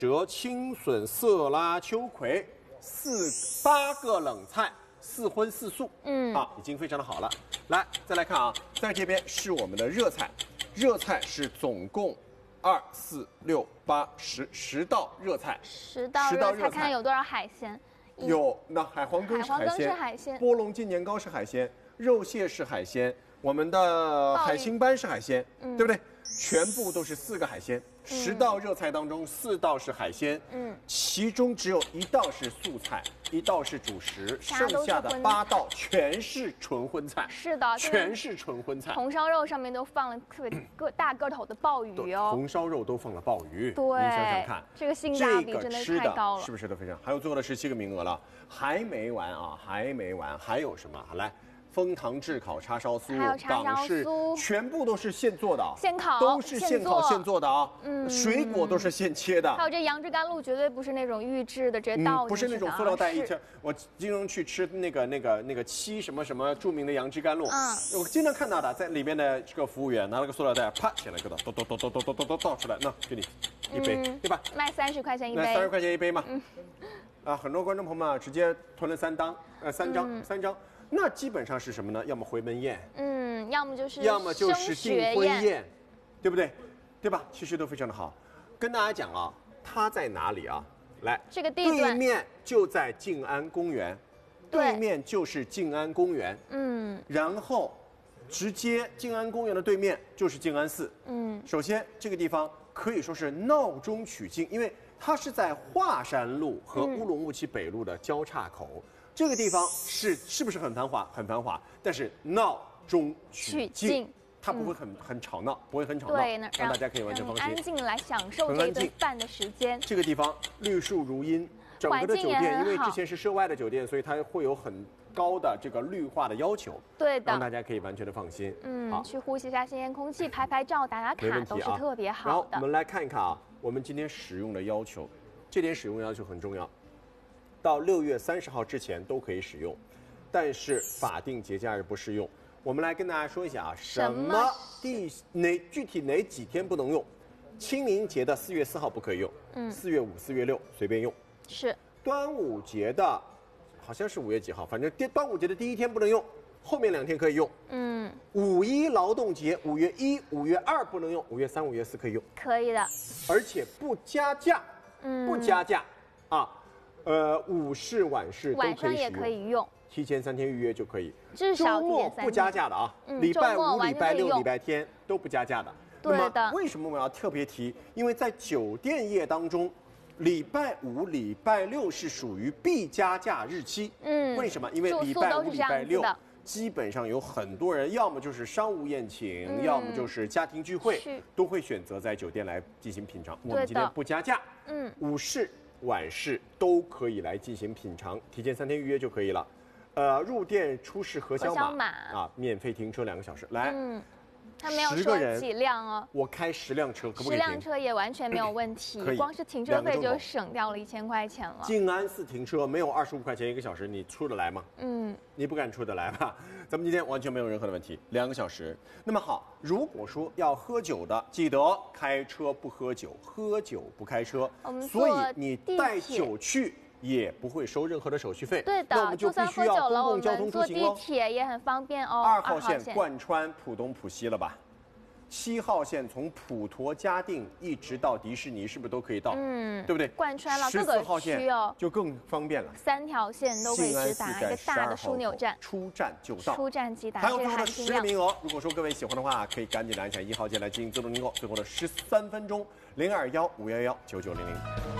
折青笋、色拉、秋葵8个冷菜，4荤4素，已经非常的好了。来，再来看啊，在这边是我们的热菜，热菜是总共2、4、6、8、10道热菜 ，10道热菜，看有多少海鲜？ 有，那海皇羹是海鲜，波龙筋年糕是海鲜，肉蟹是海鲜，我们的海星斑是海鲜，对不对？全部都是4个海鲜，10道热菜当中4道是海鲜，其中只有1道是素菜，1道是主食，剩下的8道全是纯荤菜。 是的， 全是纯荤菜。 红烧肉上面都放了特别大个头的鲍鱼哦。 红烧肉都放了鲍鱼， 对， 你想想看， 这个性价比真的太高了， 是不是都非常？还有最后的17个名额了，还没完啊，还没完，还有什么？好来。枫糖炙烤叉烧酥，港式全部都是现做的， 现烤都是现烤现做的啊。水果都是现切的。 还有这杨枝甘露绝对不是那种预制的，直接倒进去的， 不是那种塑料袋一切。我经常去吃那个七什么什么著名的杨枝甘露，我经常看到的，在里面的这个服务员拿了个塑料袋，啪起来个倒倒出来，那给你一杯，对吧？ 卖30块钱一杯。 卖30块钱一杯嘛。很多观众朋友们直接囤了3张。那基本上是什么呢？要么回门宴， 要么就是订婚宴，对不对？对吧？其实都非常的好。跟大家讲啊，它在哪里啊？来， 这个地段对面就在静安公园，对面就是静安公园，然后直接静安公园的对面就是静安寺，首先这个地方可以说是闹中取静，因为它是在华山路和乌鲁木齐北路的交叉口。这个地方是不是很繁华？很繁华，但是闹中取静，它不会很吵闹，不会很吵闹， 对， 让大家可以完全放心， 安静来享受这一顿饭的时间。 这个地方绿树如茵，整个的酒店因为之前是涉外的酒店，所以它会有很高的这个绿化的要求， 对的， 让大家可以完全的放心。 好，去呼吸一下新鲜空气，拍拍照、打打卡都是特别好的。 然后我们来看一看啊，我们今天使用的要求，这点使用要求很重要。到6月30号之前都可以使用，但是法定节假日不适用。我们来跟大家说一下啊，具体哪几天不能用？清明节的4月4号不可以用，4月5、4月6随便用。 是。 端午节的，好像是5月几号，反正端午节的第1天不能用，后面2天可以用。5·1劳动节5月1、5月2不能用，5月3、5月4可以用。 可以的。 而且不加价，不加价啊。午市、晚市都可以使用， 晚上也可以用， 提前3天预约就可以。 至少周末不加价的啊，礼拜5、礼拜6、礼拜天都不加价的。 对的。 为什么我要特别提？因为在酒店业当中，礼拜5、礼拜6是属于必加价日期。为什么？因为礼拜5、礼拜6基本上有很多人，要么就是商务宴请，要么就是家庭聚会，都会选择在酒店来进行品尝。我们今天不加价，午市、晚市都可以来进行品尝，提前3天预约就可以了。入店出示核销码啊，免费停车2个小时。来， 他没有说几辆哦， 我开10辆车，可不可以 ？10辆车也完全没有问题，光是停车费就省掉了1000块钱了。 静安寺停车没有25块钱1个小时，你出得来吗？你不敢出得来吧？咱们今天完全没有任何的问题，2个小时。那么好，如果说要喝酒的，记得开车不喝酒，喝酒不开车。所以你带酒去也不会收任何的手续费。 对的， 那我们就必须要公共交通出行坐地铁也很方便哦。 2号线贯穿浦东浦西了吧？7号线从普陀嘉定一直到迪士尼，是不是都可以到？对不对？ 贯穿了各个区哦， 就更方便了。 3条线都可以直达，一个大的枢纽站， 出站就到， 出站即达。 还有最后的10个名额，如果说各位喜欢的话，可以赶紧来按下1号键来进行自动订购。最后的13分钟，021-511-9900。